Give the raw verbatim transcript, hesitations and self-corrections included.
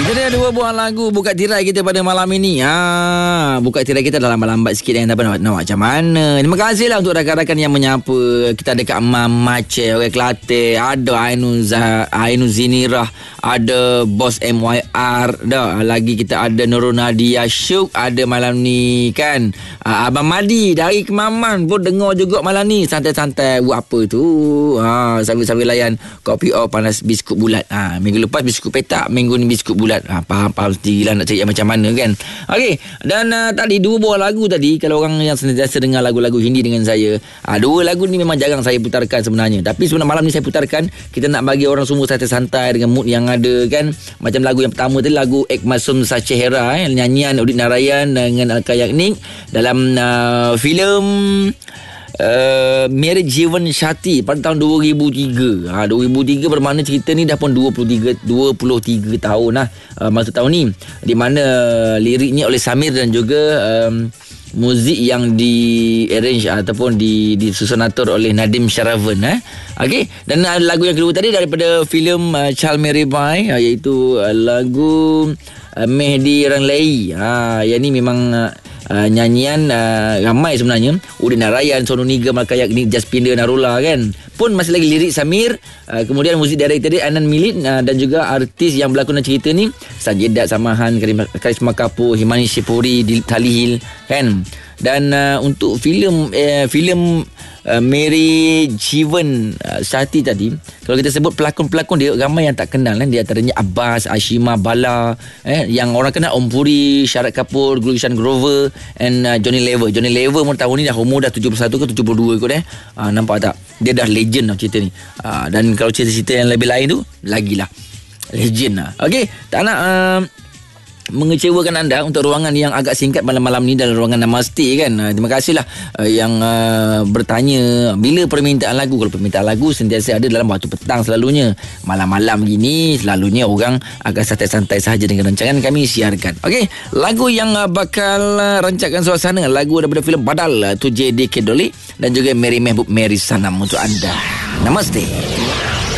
Jadi dua buah lagu buka tirai kita pada malam ini. Ha, buka tirai kita dah lambat-lambat sikit yang tak nak, nak macam mana. Terima kasihlah untuk rakan-rakan yang menyapa. Kita ada Kak Mam Mace, orang Kelantan, ada Ainuz Ainuz Zinirah, ada Bos M Y R, dah lagi kita ada Nurul Nadia Syuk, ada malam ni kan. Ha, Abang Madi dari Kemaman pun dengar juga malam ni. Santai-santai buat apa tu. Ha, sambil-sambil layan kopi oh panas biskut bulat. Ha, minggu lepas biskut petak, minggu ni biskut bulat. Ha, faham-faham sendirilah nak cari macam mana kan. Okey, dan uh, tadi dua buah lagu tadi, kalau orang yang sentiasa dengar lagu-lagu Hindi dengan saya, uh, dua lagu ni memang jarang saya putarkan sebenarnya. Tapi sebenarnya malam ni saya putarkan, kita nak bagi orang semua santai-santai dengan mood yang ada kan. Macam lagu yang pertama tadi, lagu Ek Masum Sachehera, eh, nyanyian Udit Narayan dengan Alka Yagnik dalam uh, filem Uh, Marriage Jivan Shati pada tahun dua ribu tiga. Ha, dua ribu tiga bermakna cerita ni dah pun dua puluh tiga, dua puluh tiga tahun lah uh, masa tahun ni, di mana uh, liriknya oleh Samir dan juga um, muzik yang di arrange ataupun di disusun atur oleh Nadim Sharavan. eh. Okey, dan uh, lagu yang kedua tadi daripada filem uh, Chal Mere Bhai, uh, iaitu uh, lagu uh, Mehdi Ranglei. Ha, yang ni memang uh, Uh, nyanyian uh, ramai sebenarnya, Udin Narayan, Sonu Nigam, Alka Yagnik, Jaspinda Narula kan. Pun masih lagi lirik Samir, uh, kemudian muzik director dia Anan Milit, uh, dan juga artis yang berlakon dalam cerita ni Sanjedat Samahan, Karisma Kapoor, Himani Shipuri, Dilip Talihil kan. Dan uh, untuk filem uh, filem uh, Mary Jivan uh, Shati tadi, kalau kita sebut pelakon-pelakon dia ramai yang tak kenal kan. Di antaranya Abbas, Ashima, Bala, eh, yang orang kenal Om Puri, Syarat Kapoor, Gulshan Grover, and uh, Johnny Lever. Johnny Lever pun tahun ni dah umur dah tujuh puluh satu ke tujuh puluh dua kot eh. Uh, nampak tak? Dia dah legend lah cerita ni. Uh, dan kalau cerita-cerita yang lebih lain tu, lagilah legend lah. Okey, tak nak uh, mengecewakan anda untuk ruangan yang agak singkat malam-malam ni dalam ruangan Namaste kan. Uh, terima kasihlah uh, yang uh, bertanya bila permintaan lagu. Kalau permintaan lagu sentiasa ada dalam waktu petang selalunya. Malam-malam gini selalunya orang agak santai-santai sahaja dengan rancangan kami siarkan. Okey, lagu yang uh, bakal uh, rancangan suasana, lagu daripada filem Badal uh, tu J D Kedoli dan juga Mary Mehbub Mary Sanam untuk anda. Namaste.